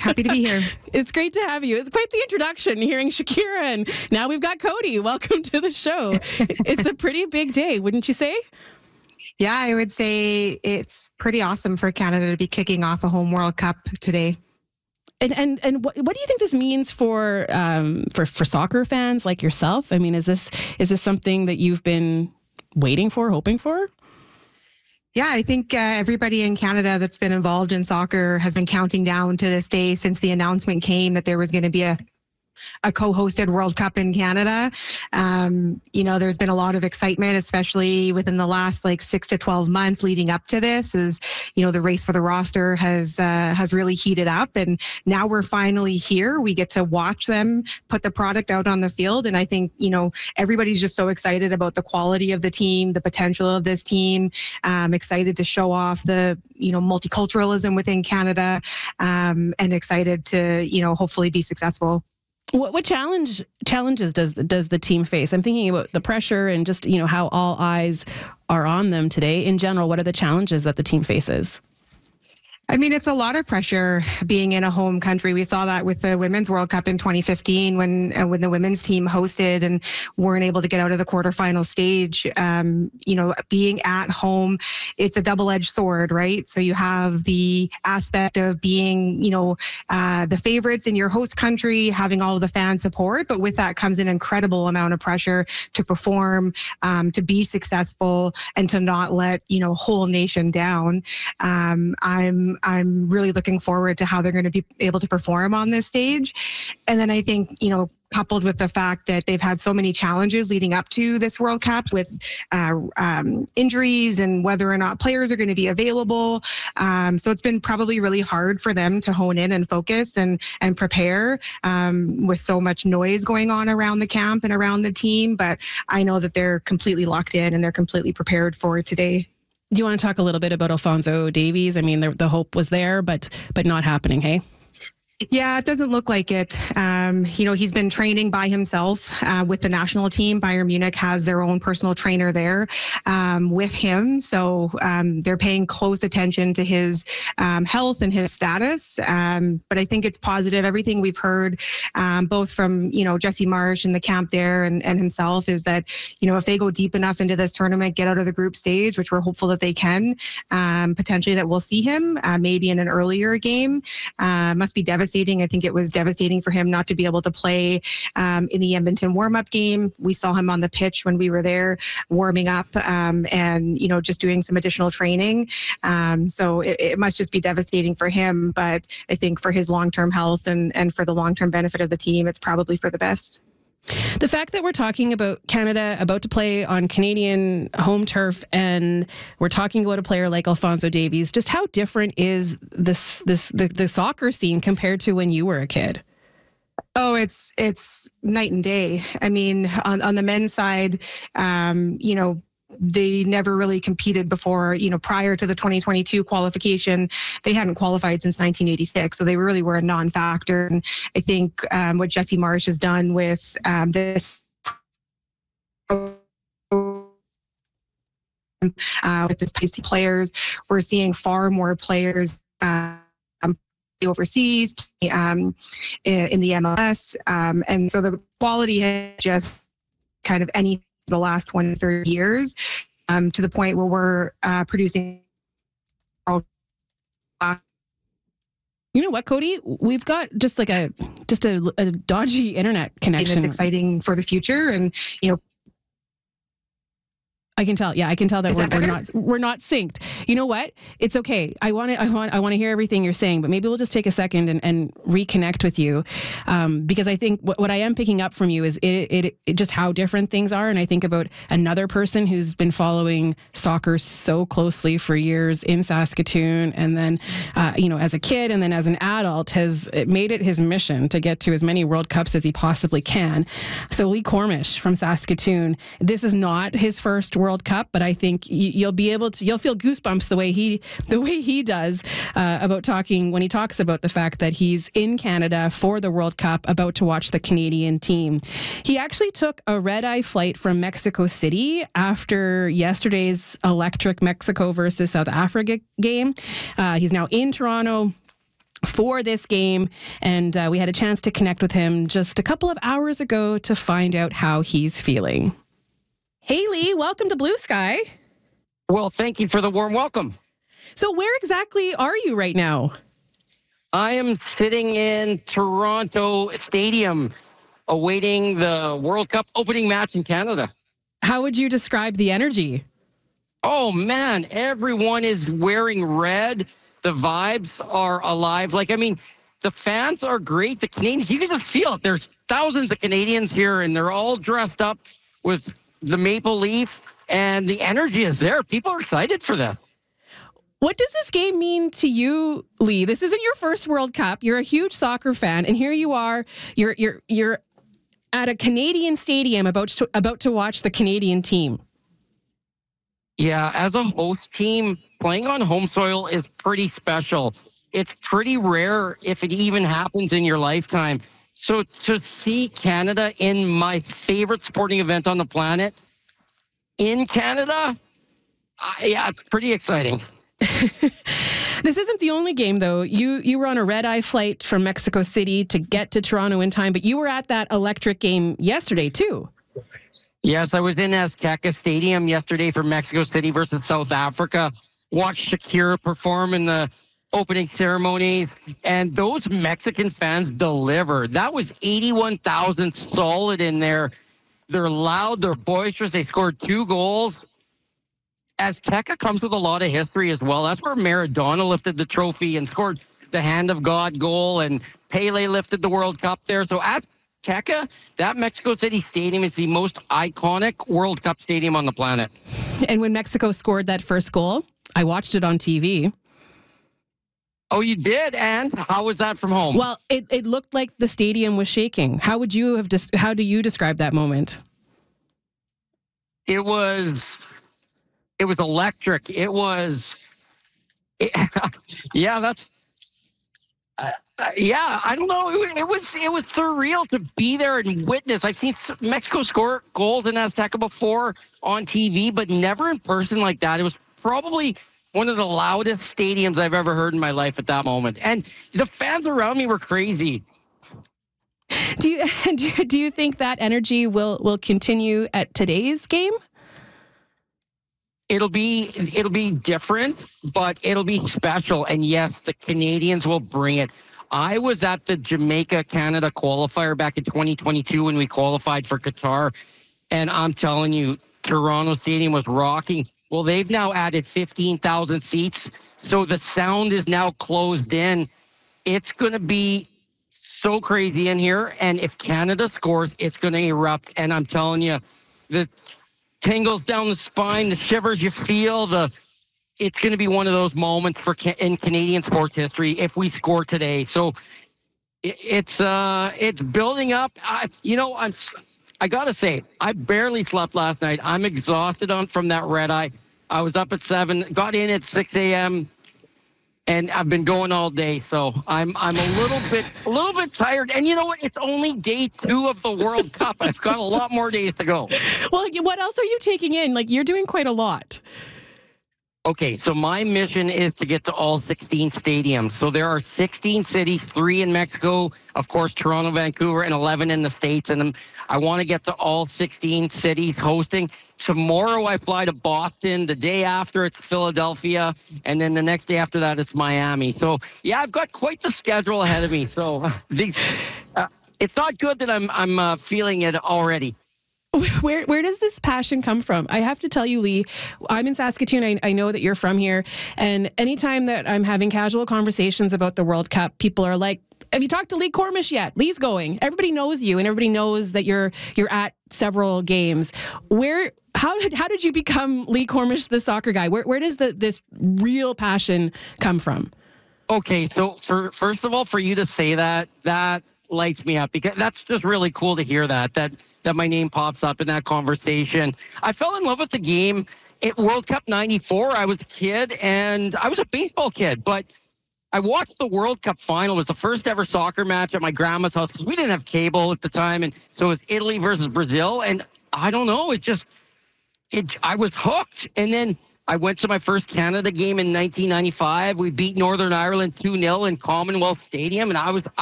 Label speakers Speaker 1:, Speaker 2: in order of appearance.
Speaker 1: Happy to be here.
Speaker 2: It's great to have you. It's quite the introduction, hearing Shakira, and now we've got Cody. Welcome to the show. It's a pretty big day, wouldn't you say?
Speaker 1: Yeah, I would say it's pretty awesome for Canada to be kicking off a home World Cup today.
Speaker 2: And what do you think this means for soccer fans like yourself? I mean, is this something that you've been waiting for, hoping for?
Speaker 1: Yeah, I think everybody in Canada that's been involved in soccer has been counting down to this day since the announcement came that there was going to be a co-hosted World Cup in Canada. There's been a lot of excitement, especially within the last 6 to 12 months leading up to this. Is the race for the roster has really heated up, and now we're finally here. We get to watch them put the product out on the field, and I think everybody's just so excited about the quality of the team, the potential of this team. Excited to show off the multiculturalism within Canada, and excited to hopefully be successful.
Speaker 2: What challenges does the team face? I'm thinking about the pressure and just, how all eyes are on them today. In general, what are the challenges that the team faces?
Speaker 1: I mean, it's a lot of pressure being in a home country. We saw that with the Women's World Cup in 2015 when the women's team hosted and weren't able to get out of the quarterfinal stage. Being at home, it's a double-edged sword, right? So you have the aspect of being, the favorites in your host country, having all of the fan support, but with that comes an incredible amount of pressure to perform, to be successful, and to not let, whole nation down. I'm really looking forward to how they're going to be able to perform on this stage. And then I think, coupled with the fact that they've had so many challenges leading up to this World Cup with injuries and whether or not players are going to be available. So it's been probably really hard for them to hone in and focus and prepare with so much noise going on around the camp and around the team. But I know that they're completely locked in and they're completely prepared for today.
Speaker 2: Do you want to talk a little bit about Alfonso Davies? I mean, the hope was there, but not happening, hey?
Speaker 1: Yeah, it doesn't look like it. He's been training by himself with the national team. Bayern Munich has their own personal trainer there with him. So they're paying close attention to his health and his status. But I think it's positive. Everything we've heard, both from, Jesse Marsch and the camp there and himself, is that, if they go deep enough into this tournament, get out of the group stage, which we're hopeful that they can, potentially that we'll see him maybe in an earlier game. Must be devastating. I think it was devastating for him not to be able to play in the Edmonton warm-up game. We saw him on the pitch when we were there warming up and, just doing some additional training. So it must just be devastating for him. But I think for his long-term health and for the long-term benefit of the team, it's probably for the best.
Speaker 2: The fact that we're talking about Canada about to play on Canadian home turf, and we're talking about a player like Alfonso Davies, just how different is the soccer scene compared to when you were a kid?
Speaker 1: Oh, it's night and day. I mean, on the men's side, they never really competed before, prior to the 2022 qualification. They hadn't qualified since 1986. So they really were a non-factor. And I think what Jesse Marsch has done with this with this pasty players, we're seeing far more players overseas in the MLS. And so the quality has just kind of anything the last 20, 30 years, to the point where we're producing.
Speaker 2: You know what, Cody? We've got just a dodgy internet connection.
Speaker 1: It's exciting for the future, and
Speaker 2: I can tell. Yeah, I can tell that we're not synced. You know what? It's okay. I want to hear everything you're saying, but maybe we'll just take a second and reconnect with you, because I think what I am picking up from you is it just how different things are. And I think about another person who's been following soccer so closely for years in Saskatoon, and then as a kid and then as an adult has made it his mission to get to as many World Cups as he possibly can. So Lee Cormish from Saskatoon. This is not his first World Cup, but I think you'll feel goosebumps the way he does about talking when he talks about the fact that he's in Canada for the World Cup, about to watch the Canadian team. He actually took a red-eye flight from Mexico City after yesterday's electric Mexico versus South Africa game. He's now in Toronto. for this game, and we had a chance to connect with him just a couple of hours ago to find out how he's feeling. Hey, Lee, welcome to Blue Sky.
Speaker 3: Well, thank you for the warm welcome.
Speaker 2: So where exactly are you right now?
Speaker 3: I am sitting in Toronto Stadium awaiting the World Cup opening match in Canada.
Speaker 2: How would you describe the energy?
Speaker 3: Oh, man, everyone is wearing red. The vibes are alive. The fans are great. The Canadians, you can just feel it. There's thousands of Canadians here, and they're all dressed up with the maple leaf, and the energy is there. People are excited for this.
Speaker 2: What does this game mean to you, Lee? This isn't your first World Cup. You're a huge soccer fan, and here you are. You're at a Canadian stadium about to watch the Canadian team.
Speaker 3: Yeah, as a host team, playing on home soil is pretty special. It's pretty rare if it even happens in your lifetime. So to see Canada in my favorite sporting event on the planet in Canada, yeah, it's pretty exciting.
Speaker 2: This isn't the only game, though. You were on a red-eye flight from Mexico City to get to Toronto in time, but you were at that electric game yesterday, too.
Speaker 3: Yes, I was in Azteca Stadium yesterday for Mexico City versus South Africa. Watched Shakira perform in the opening ceremonies, and those Mexican fans delivered. That was 81,000 solid in there. They're loud, they're boisterous. They scored 2 goals. Azteca comes with a lot of history as well. That's where Maradona lifted the trophy and scored the Hand of God goal, and Pele lifted the World Cup there. So Azteca, that Mexico City stadium is the most iconic World Cup stadium on the planet.
Speaker 2: And when Mexico scored that first goal, I watched it on TV.
Speaker 3: Oh, you did? And how was that from home?
Speaker 2: Well, it looked like the stadium was shaking. How do you describe that moment?
Speaker 3: It was electric. Yeah, I don't know. It was surreal to be there and witness. I've seen Mexico score goals in Azteca before on TV, but never in person like that. It was probably one of the loudest stadiums I've ever heard in my life at that moment. And the fans around me were crazy.
Speaker 2: Do you think that energy will continue at today's game?
Speaker 3: It'll be different, but it'll be special. And yes, the Canadians will bring it. I was at the Jamaica-Canada qualifier back in 2022 when we qualified for Qatar. And I'm telling you, Toronto Stadium was rocking. Well, they've now added 15,000 seats. So the sound is now closed in. It's going to be so crazy in here. And if Canada scores, it's going to erupt. And I'm telling you, the tingles down the spine, the shivers you feel, it's going to be one of those moments in Canadian sports history if we score today. So it's building up. I got to say, I barely slept last night. I'm exhausted from that red eye. I was up at 7, got in at 6 a.m. and I've been going all day. So I'm a little bit tired. And you know what? It's only day 2 of the World Cup. I've got a lot more days to go.
Speaker 2: Well, what else are you taking in? You're doing quite a lot.
Speaker 3: Okay, so my mission is to get to all 16 stadiums. So there are 16 cities, 3 in Mexico, of course, Toronto, Vancouver, and 11 in the States. And I want to get to all 16 cities hosting. Tomorrow I fly to Boston. The day after it's Philadelphia. And then the next day after that it's Miami. So, yeah, I've got quite the schedule ahead of me. So it's not good that I'm feeling it already.
Speaker 2: Where does this passion come from? I have to tell you, Lee, I'm in Saskatoon. I know that you're from here. And anytime that I'm having casual conversations about the World Cup, people are like, have you talked to Lee Cormish yet? Lee's going. Everybody knows you, and everybody knows that you're at several games. How did you become Lee Cormish, the soccer guy? Where does this real passion come from?
Speaker 3: Okay, so first of all, for you to say that lights me up, because that's just really cool to hear that my name pops up in that conversation. I fell in love with the game at World Cup 94. I was a kid, and I was a baseball kid, but I watched the World Cup final. It was the first ever soccer match at my grandma's house because we didn't have cable at the time, and so it was Italy versus Brazil, and I don't know, I was hooked. And then I went to my first Canada game in 1995. We beat Northern Ireland 2-0 in Commonwealth Stadium, and I was